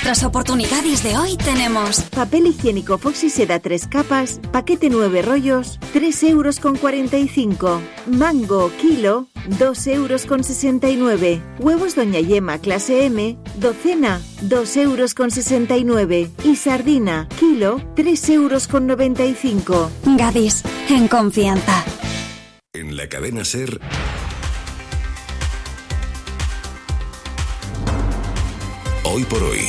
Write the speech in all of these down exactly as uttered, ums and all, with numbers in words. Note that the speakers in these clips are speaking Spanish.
las oportunidades de hoy tenemos papel higiénico Foxy Seda tres capas, paquete nueve rollos, tres euros con cuarenta y cinco. Mango kilo, dos euros con sesenta y nueve. Huevos Doña Yema clase M, docena, dos euros con sesenta y nueve. Y sardina kilo, tres euros con noventa y cinco. Gadis, en confianza. En la cadena SER... Hoy por hoy.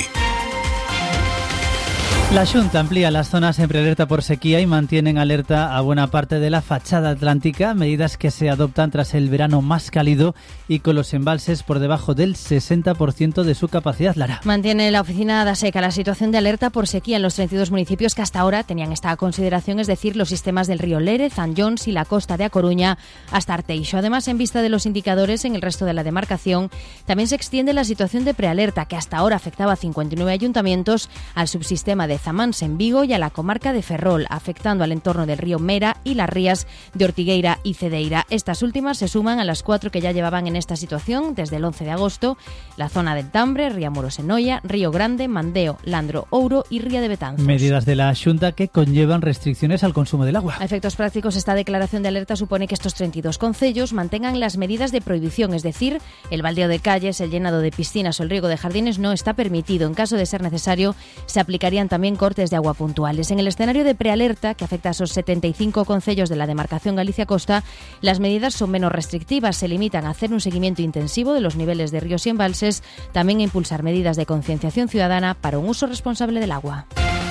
La Xunta amplía las zonas en prealerta por sequía y mantiene en alerta a buena parte de la fachada atlántica, medidas que se adoptan tras el verano más cálido y con los embalses por debajo del sesenta por ciento de su capacidad. Lara. Mantiene la oficina da Seca la situación de alerta por sequía en los treinta y dos municipios que hasta ahora tenían esta consideración, es decir, los sistemas del río Lere, Zanyons y la costa de A Coruña hasta Arteixo. Además, en vista de los indicadores en el resto de la demarcación, también se extiende la situación de prealerta que hasta ahora afectaba a cincuenta y nueve ayuntamientos al subsistema de Zamáns en Vigo y a la comarca de Ferrol, afectando al entorno del río Mera y las rías de Ortigueira y Cedeira. Estas últimas se suman a las cuatro que ya llevaban en esta situación desde el once de agosto, la zona del Tambre, Riamuros en Noia, Río Grande, Mandeo, Landro, Ouro y Ría de Betanzos. Medidas de la Xunta que conllevan restricciones al consumo del agua. A efectos prácticos, esta declaración de alerta supone que estos treinta y dos concellos mantengan las medidas de prohibición, es decir, el baldeo de calles, el llenado de piscinas o el riego de jardines no está permitido. En caso de ser necesario, se aplicarían también cortes de agua puntuales. En el escenario de prealerta, que afecta a esos setenta y cinco concellos de la demarcación Galicia-Costa, las medidas son menos restrictivas. Se limitan a hacer un seguimiento intensivo de los niveles de ríos y embalses, también a impulsar medidas de concienciación ciudadana para un uso responsable del agua.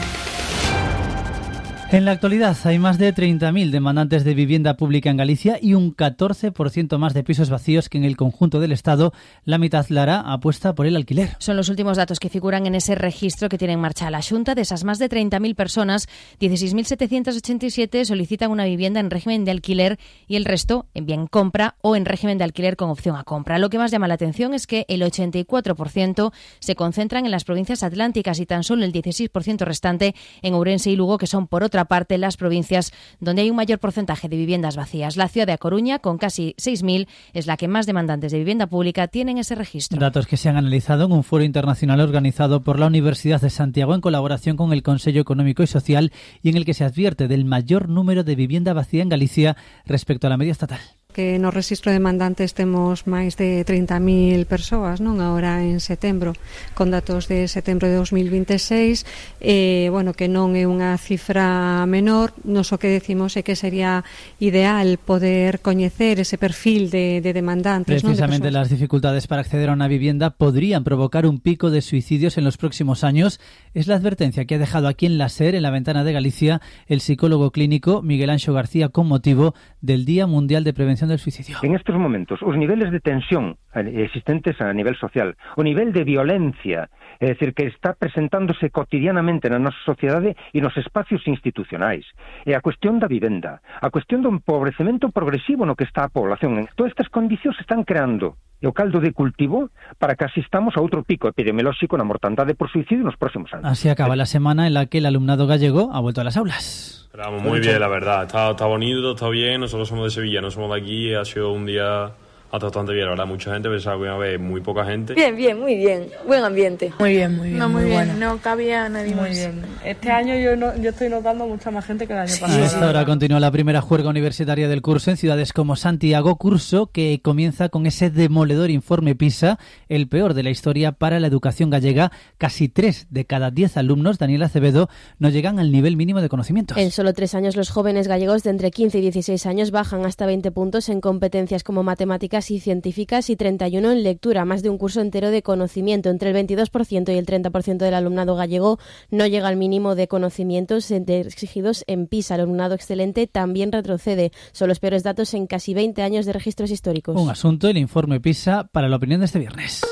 En la actualidad hay más de treinta mil demandantes de vivienda pública en Galicia y un catorce por ciento más de pisos vacíos que en el conjunto del Estado. La mitad, Lara, apuesta por el alquiler. Son los últimos datos que figuran en ese registro que tiene en marcha la Xunta. De esas más de treinta mil personas, dieciséis mil setecientos ochenta y siete solicitan una vivienda en régimen de alquiler y el resto en bien compra o en régimen de alquiler con opción a compra. Lo que más llama la atención es que el ochenta y cuatro por ciento se concentran en las provincias atlánticas y tan solo el dieciséis por ciento restante en Ourense y Lugo, que son por otra parte las provincias donde hay un mayor porcentaje de viviendas vacías. La ciudad de A Coruña, con casi seis mil, es la que más demandantes de vivienda pública tienen ese registro. Datos que se han analizado en un foro internacional organizado por la Universidad de Santiago en colaboración con el Consejo Económico y Social y en el que se advierte del mayor número de vivienda vacía en Galicia respecto a la media estatal. Que no registro de demandantes temos máis de treinta mil persoas, non? Agora en setembro, con datos de setembro de dos mil veintiséis, eh, bueno, que non é unha cifra menor. Nos o que decimos é que sería ideal poder coñecer ese perfil de, de demandantes. Precisamente, ¿no? De las dificultades para acceder a una vivienda podrían provocar un pico de suicidios en los próximos años. Es la advertencia que ha dejado aquí en la SER, en la Ventana de Galicia, el psicólogo clínico Miguel Anxo García con motivo del Día Mundial de Prevención del Suicidio. En estos momentos, os niveles de tensión existentes a nivel social, o nivel de violencia, é dicir, que está presentándose cotidianamente na nosa sociedade e nos espacios institucionais, e a cuestión da vivenda, a cuestión do empobrecemento progresivo no que está a población. Todas estas condicións están creando o caldo de cultivo para que asistamos a outro pico epidemiolóxico na mortandade por suicidio nos próximos anos. Así acaba la semana en la que el alumnado gallego ha vuelto a las aulas. Pero vamos, muy bien, la verdad. Está, está bonito, está bien. Nosotros somos de Sevilla, no somos de aquí. Ha sido un día hasta bastante bien, la verdad. Mucha gente pensaba que iba a haber muy poca gente. Bien, bien, muy bien. Buen ambiente. Muy bien, muy bien. No, muy, muy bien. Bueno. No cabía nadie muy más. Bien. Este año yo, no, yo estoy notando mucha más gente que el año Sí. pasado. A esta hora continúa la primera juerga universitaria del curso en ciudades como Santiago, curso que comienza con ese demoledor informe PISA, el peor de la historia para la educación gallega. Casi tres de cada diez alumnos, Daniel Acevedo, no llegan al nivel mínimo de conocimientos. En solo tres años los jóvenes gallegos de entre quince y dieciséis años bajan hasta veinte puntos en competencias como matemáticas y científicas y treinta y uno en lectura, más de un curso entero de conocimiento. Entre el veintidós por ciento y el treinta por ciento del alumnado gallego no llega al mínimo de conocimientos exigidos en PISA. El alumnado excelente también retrocede. Son los peores datos en casi veinte años de registros históricos. Un asunto, el informe PISA, para la opinión de este viernes.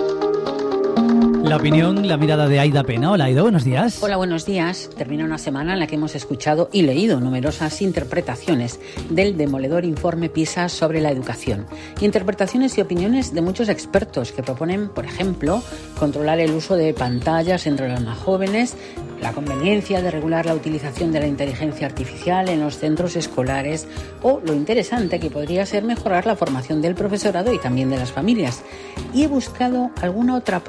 La opinión, la mirada de Aida Pena. Hola, Aida, buenos días. Hola, buenos días. Termina una semana en la que hemos escuchado y leído numerosas interpretaciones del demoledor informe PISA sobre la educación. Interpretaciones y opiniones de muchos expertos que proponen, por ejemplo, controlar el uso de pantallas entre los más jóvenes, la conveniencia de regular la utilización de la inteligencia artificial en los centros escolares o lo interesante que podría ser mejorar la formación del profesorado y también de las familias. Y he buscado alguna otra